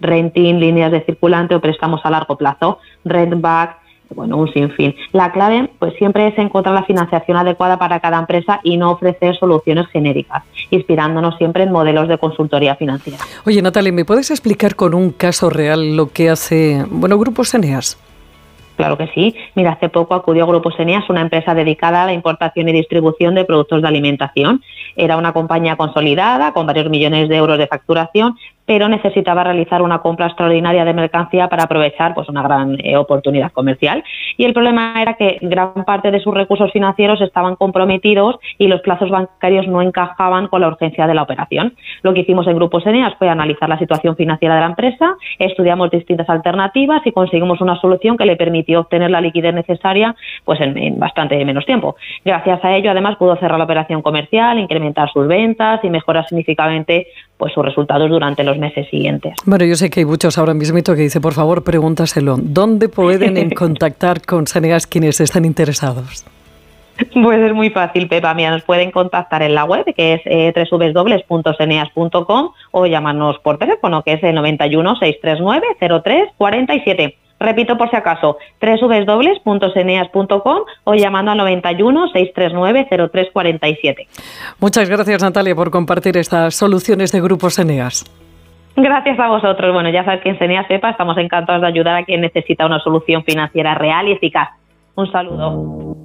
renting, líneas de circulante o préstamos a largo plazo, rent-back, bueno, un sinfín. La clave pues siempre es encontrar la financiación adecuada para cada empresa y no ofrecer soluciones genéricas, inspirándonos siempre en modelos de consultoría financiera. Oye, Natalia, ¿me puedes explicar con un caso real lo que hace, Grupos Eneas? Claro que sí. Mira, hace poco acudió Grupos Eneas, una empresa dedicada a la importación y distribución de productos de alimentación. Era una compañía consolidada, con varios millones de euros de facturación, pero necesitaba realizar una compra extraordinaria de mercancía para aprovechar pues una gran oportunidad comercial. Y el problema era que gran parte de sus recursos financieros estaban comprometidos y los plazos bancarios no encajaban con la urgencia de la operación. Lo que hicimos en Grupos Eneas fue analizar la situación financiera de la empresa, estudiamos distintas alternativas y conseguimos una solución que le permitió obtener la liquidez necesaria pues en bastante menos tiempo. Gracias a ello, además, pudo cerrar la operación comercial, incrementar sus ventas y mejorar significativamente pues sus resultados durante los meses siguientes. Bueno, yo sé que hay muchos ahora mismo que dicen, por favor, pregúntaselo. ¿Dónde pueden contactar con Eneas quienes estén interesados? Pues es muy fácil, Pepa. Mira, nos pueden contactar en la web, que es www.eneas.com, o llamarnos por teléfono, que es el 91 639 03 47. Repito por si acaso, www.eneas.com o llamando al 91 639 03 47. Muchas gracias, Natalia, por compartir estas soluciones de Grupos Eneas. Gracias a vosotros. Bueno, ya sabes que en Eneas, Pepa, estamos encantados de ayudar a quien necesita una solución financiera real y eficaz. Un saludo.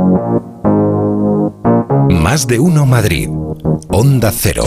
Más de uno Madrid. Onda Cero.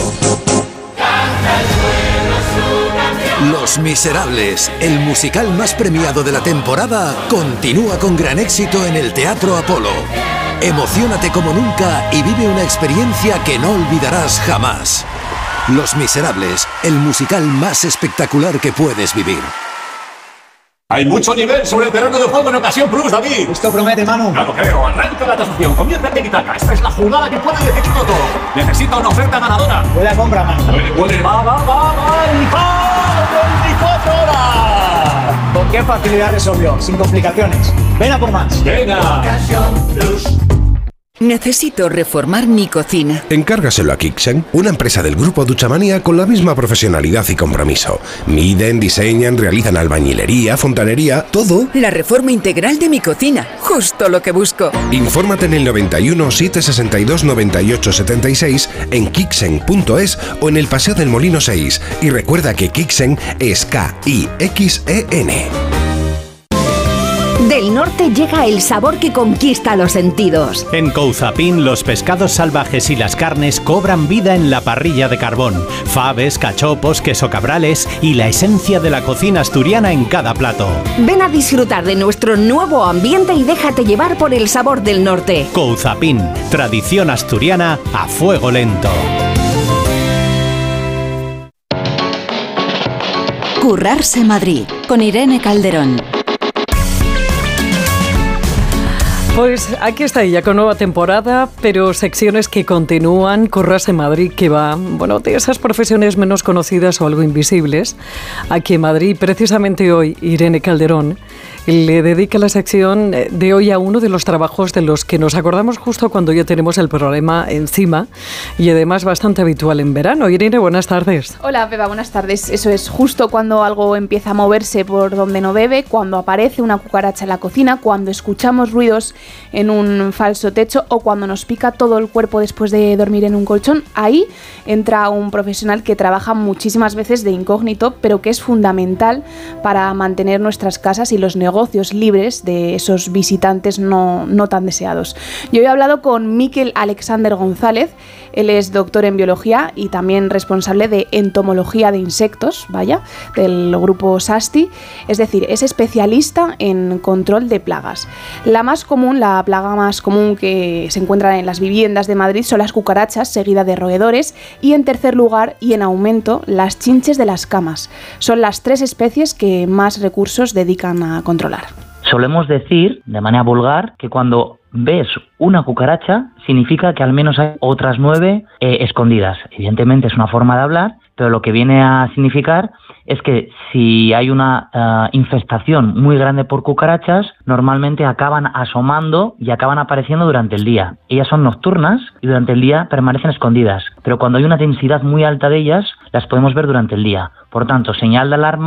Los Miserables, el musical más premiado de la temporada, continúa con gran éxito en el Teatro Apolo. Emociónate como nunca y vive una experiencia que no olvidarás jamás. Los Miserables, el musical más espectacular que puedes vivir. Hay mucho nivel sobre el terreno de juego en Ocasión Plus, David. Esto promete, Manu. Claro, creo. Arranca la tasación. Comienza el tiki-taka. Esta es la jugada que puede decidirlo todo. Necesita una oferta ganadora. Buena compra, Manu. Puede. Va. ¡Y va! 24 horas. ¿Con qué facilidad resolvió? Sin complicaciones. Ven a por más. Venga. Ocasión Plus. Necesito reformar mi cocina. Encárgaselo a Kixen, una empresa del grupo Duchamania con la misma profesionalidad y compromiso. Miden, diseñan, realizan albañilería, fontanería, todo. La reforma integral de mi cocina, justo lo que busco. Infórmate en el 91 762 98 76, en kixen.es o en el Paseo del Molino 6. Y recuerda que Kixen es K-I-X-E-N. Del norte llega el sabor que conquista los sentidos. En Couzapin, los pescados salvajes y las carnes cobran vida en la parrilla de carbón. Faves, cachopos, queso cabrales y la esencia de la cocina asturiana en cada plato. Ven a disfrutar de nuestro nuevo ambiente y déjate llevar por el sabor del norte. Couzapin, tradición asturiana a fuego lento. Currarse Madrid, con Irene Calderón. Pues aquí está ella con nueva temporada, pero secciones que continúan. Currarse Madrid, que va, de esas profesiones menos conocidas o algo invisibles. Aquí en Madrid, precisamente hoy, Irene Calderón le dedica la sección de hoy a uno de los trabajos de los que nos acordamos justo cuando ya tenemos el problema encima y además bastante habitual en verano. Irene, buenas tardes. Hola, Pepa, buenas tardes. Eso es justo cuando algo empieza a moverse por donde no debe, cuando aparece una cucaracha en la cocina, cuando escuchamos ruidos en un falso techo o cuando nos pica todo el cuerpo después de dormir en un colchón. Ahí entra un profesional que trabaja muchísimas veces de incógnito, pero que es fundamental para mantener nuestras casas y los negocios libres de esos visitantes no tan deseados. Yo he hablado con Miquel Alexander González. Él es doctor en biología y también responsable de entomología de insectos, del grupo SASTI, es decir, es especialista en control de plagas. La plaga más común que se encuentra en las viviendas de Madrid son las cucarachas, seguida de roedores, y en tercer lugar y en aumento las chinches de las camas. Son las 3 especies que más recursos dedican a controlar. Solemos decir, de manera vulgar, que cuando ves una cucaracha significa que al menos hay otras 9 escondidas. Evidentemente es una forma de hablar, pero lo que viene a significar es que si hay una infestación muy grande por cucarachas, normalmente acaban asomando y acaban apareciendo durante el día. Ellas son nocturnas y durante el día permanecen escondidas, pero cuando hay una densidad muy alta de ellas, las podemos ver durante el día. Por tanto, señal de alarma